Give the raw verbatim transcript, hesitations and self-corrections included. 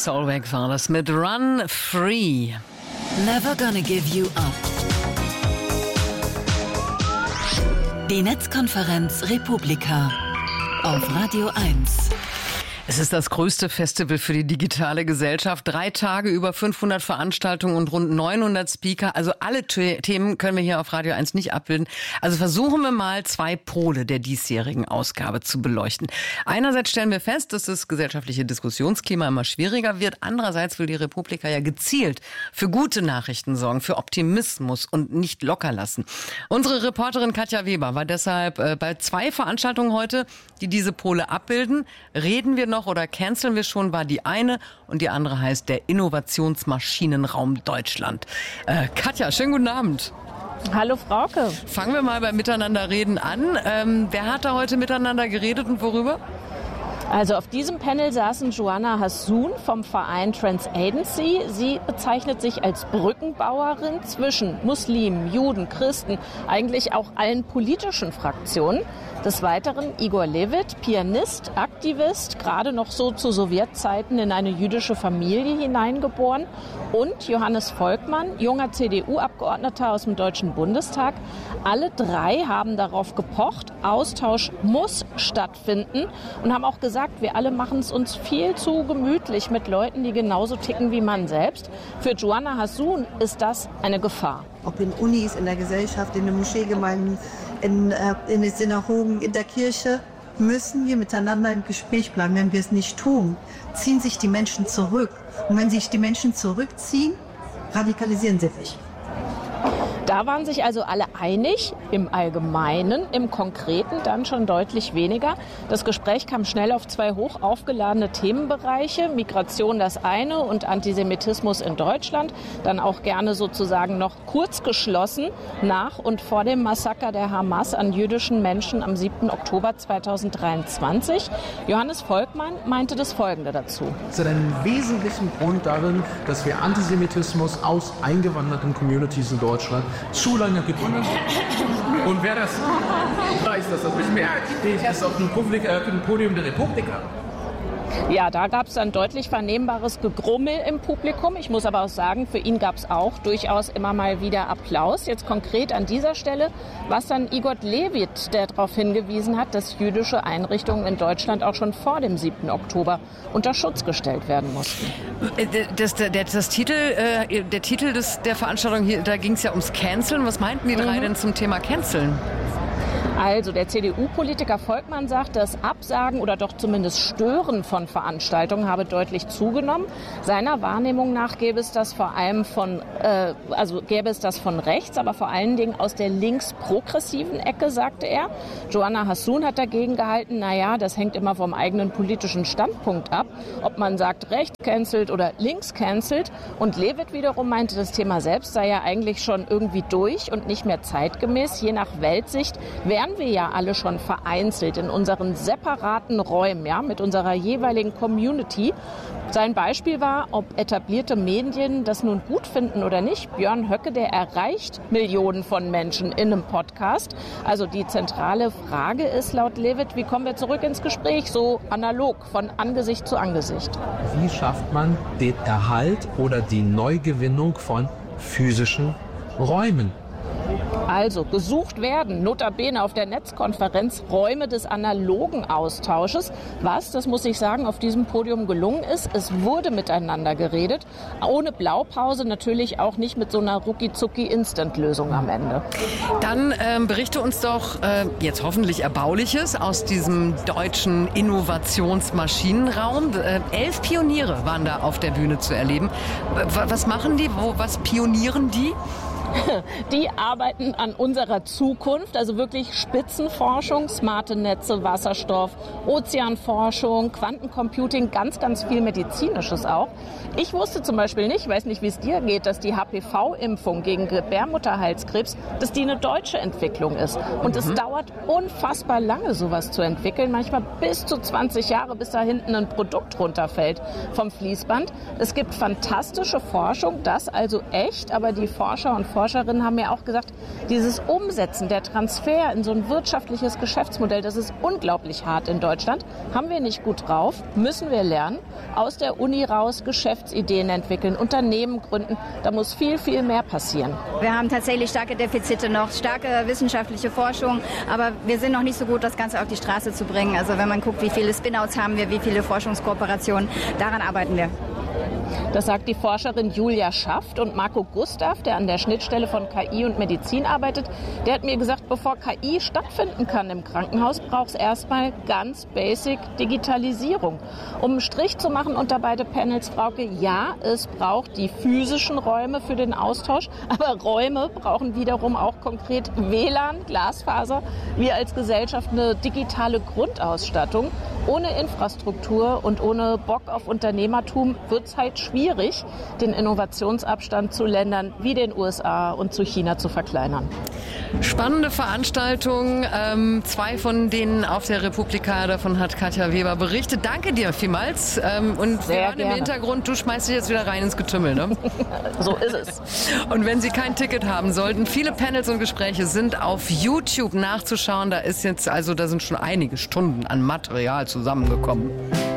Solveig war das mit Run Free. Never gonna give you up. Die Netzkonferenz Republika auf Radio eins. Es ist das größte Festival für die digitale Gesellschaft. Drei Tage, über fünfhundert Veranstaltungen und rund neunhundert Speaker. Also alle The- Themen können wir hier auf Radio eins nicht abbilden. Also versuchen wir mal, zwei Pole der diesjährigen Ausgabe zu beleuchten. Einerseits stellen wir fest, dass das gesellschaftliche Diskussionsklima immer schwieriger wird. Andererseits will die Republika ja gezielt für gute Nachrichten sorgen, für Optimismus und nicht locker lassen. Unsere Reporterin Katja Weber war deshalb äh, bei zwei Veranstaltungen heute, die diese Pole abbilden. Reden wir noch oder canceln wir schon, war die eine, und die andere heißt der Innovationsmaschinenraum Deutschland. Äh, Katja, schönen guten Abend. Hallo Frauke. Fangen wir mal beim Miteinanderreden an. Ähm, wer hat da heute miteinander geredet und worüber? Also auf diesem Panel saßen Joanna Hassoun vom Verein Transagency. Sie bezeichnet sich als Brückenbauerin zwischen Muslimen, Juden, Christen, eigentlich auch allen politischen Fraktionen. Des Weiteren Igor Levit, Pianist, Aktivist, gerade noch so zu Sowjetzeiten in eine jüdische Familie hineingeboren. Und Johannes Volkmann, junger C D U-Abgeordneter aus dem Deutschen Bundestag. Alle drei haben darauf gepocht, Austausch muss stattfinden und haben auch gesagt, wir alle machen es uns viel zu gemütlich mit Leuten, die genauso ticken wie man selbst. Für Joanna Hassoun ist das eine Gefahr. Ob in Unis, in der Gesellschaft, in den Moscheegemeinden, in, äh, in den Synagogen, in der Kirche, müssen wir miteinander im Gespräch bleiben. Wenn wir es nicht tun, ziehen sich die Menschen zurück. Und wenn sich die Menschen zurückziehen, radikalisieren sie sich. Da waren sich also alle einig, im Allgemeinen, im Konkreten dann schon deutlich weniger. Das Gespräch kam schnell auf zwei hoch aufgeladene Themenbereiche, Migration das eine und Antisemitismus in Deutschland, dann auch gerne sozusagen noch kurz geschlossen nach und vor dem Massaker der Hamas an jüdischen Menschen am siebten Oktober zweitausenddreiundzwanzig. Johannes Volkmann meinte das Folgende dazu. Es hat einen wesentlichen Grund darin, dass wir Antisemitismus aus eingewanderten Communities in Deutschland zu lange geduldet haben. Und wer das weiß, dass das nicht mehr steht, ist auf dem Podium der Republika. Ja, da gab es dann deutlich vernehmbares Gegrummel im Publikum. Ich muss aber auch sagen, für ihn gab es auch durchaus immer mal wieder Applaus. Jetzt konkret an dieser Stelle, was dann Igor Levit, der darauf hingewiesen hat, dass jüdische Einrichtungen in Deutschland auch schon vor dem siebten Oktober unter Schutz gestellt werden mussten. Das, der, das Titel, äh, der Titel des, der Veranstaltung hier, da ging es ja ums Canceln. Was meinten die drei mhm. denn zum Thema Canceln? Also der C D U-Politiker Volkmann sagt, das Absagen oder doch zumindest Stören von Veranstaltungen habe deutlich zugenommen. Seiner Wahrnehmung nach gäbe es das vor allem von, äh, also gäbe es das von rechts, aber vor allen Dingen aus der links-progressiven Ecke, sagte er. Joanna Hassoun hat dagegen gehalten, naja, das hängt immer vom eigenen politischen Standpunkt ab, ob man sagt, rechts cancelt oder links cancelt. Und Levit wiederum meinte, das Thema selbst sei ja eigentlich schon irgendwie durch und nicht mehr zeitgemäß. Je nach Weltsicht wären wir ja alle schon vereinzelt in unseren separaten Räumen, ja, mit unserer jeweiligen Community. Sein Beispiel war, ob etablierte Medien das nun gut finden oder nicht. Björn Höcke, der erreicht Millionen von Menschen in einem Podcast. Also die zentrale Frage ist laut Levit, wie kommen wir zurück ins Gespräch, so analog, von Angesicht zu Angesicht. Wie schafft man den Erhalt oder die Neugewinnung von physischen Räumen? Also gesucht werden, notabene auf der Netzkonferenz, Räume des analogen Austausches. Was, das muss ich sagen, auf diesem Podium gelungen ist. Es wurde miteinander geredet, ohne Blaupause, natürlich auch nicht mit so einer Rucki-Zucki-Instant-Lösung am Ende. Dann ähm, berichte uns doch äh, jetzt hoffentlich Erbauliches aus diesem deutschen Innovationsmaschinenraum. Äh, elf Pioniere waren da auf der Bühne zu erleben. Was machen die? Wo, was pionieren die? Die arbeiten an unserer Zukunft, also wirklich Spitzenforschung, smarte Netze, Wasserstoff, Ozeanforschung, Quantencomputing, ganz, ganz viel Medizinisches auch. Ich wusste zum Beispiel nicht, ich weiß nicht, wie es dir geht, dass die H P V-Impfung gegen Gebärmutterhalskrebs, dass die eine deutsche Entwicklung ist. Und mhm. es dauert unfassbar lange, sowas zu entwickeln, manchmal bis zu zwanzig Jahre, bis da hinten ein Produkt runterfällt vom Fließband. Es gibt fantastische Forschung, das also echt, aber die Forscher und Forscher Forscherinnen haben mir auch gesagt, dieses Umsetzen, der Transfer in so ein wirtschaftliches Geschäftsmodell, das ist unglaublich hart in Deutschland. Haben wir nicht gut drauf, müssen wir lernen. Aus der Uni raus Geschäftsideen entwickeln, Unternehmen gründen. Da muss viel, viel mehr passieren. Wir haben tatsächlich starke Defizite noch, starke wissenschaftliche Forschung, aber wir sind noch nicht so gut, das Ganze auf die Straße zu bringen. Also wenn man guckt, wie viele Spin-outs haben wir, wie viele Forschungskooperationen, daran arbeiten wir. Das sagt die Forscherin Julia Schaft. Und Marco Gustav, der an der Schnittstelle von K I und Medizin arbeitet, der hat mir gesagt, bevor K I stattfinden kann im Krankenhaus, braucht es erstmal ganz basic Digitalisierung. Um einen Strich zu machen unter beide Panels, Frauke, ja, es braucht die physischen Räume für den Austausch, aber Räume brauchen wiederum auch konkret W L A N, Glasfaser. Wir als Gesellschaft eine digitale Grundausstattung. Ohne Infrastruktur und ohne Bock auf Unternehmertum wird es halt schwierig, den Innovationsabstand zu Ländern wie den U S A und zu China zu verkleinern. Spannende Veranstaltung. Ähm, zwei von denen auf der Republika, davon hat Katja Weber berichtet. Danke dir vielmals. Ähm, und Sehr wir hören gerne. im Hintergrund, du schmeißt dich jetzt wieder rein ins Getümmel, ne? So ist es. Und wenn Sie kein Ticket haben sollten, viele Panels und Gespräche sind auf YouTube nachzuschauen. Da ist jetzt, also da sind schon einige Stunden an Material zusammengekommen.